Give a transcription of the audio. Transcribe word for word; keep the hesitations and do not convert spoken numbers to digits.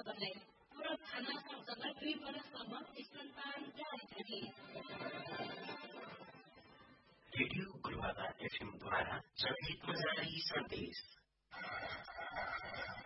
तपाईँलाई पूरक खाना सँगसँगै दुई वर्षसम्म स्तनपान जारी छ नि। रेडियो गुरुवाबा एफएमद्वारा जनहितमा जारी सन्देश।